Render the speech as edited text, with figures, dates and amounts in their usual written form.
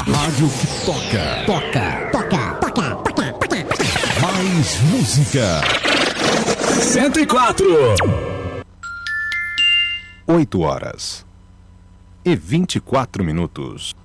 rádio que toca. Mais música. 104. 8 horas e 24 minutos.